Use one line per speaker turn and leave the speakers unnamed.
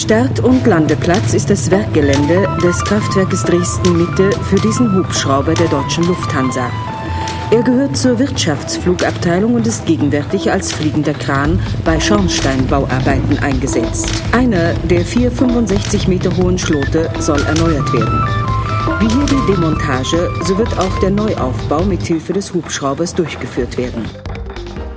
Start- und Landeplatz ist das Werkgelände des Kraftwerkes Dresden-Mitte für diesen Hubschrauber der Deutschen Lufthansa. Er gehört zur Wirtschaftsflugabteilung und ist gegenwärtig als fliegender Kran bei Schornsteinbauarbeiten eingesetzt. Einer der 4 65 Meter hohen Schlote soll erneuert werden. Wie hier die Demontage, so wird auch der Neuaufbau mit Hilfe des Hubschraubers durchgeführt werden.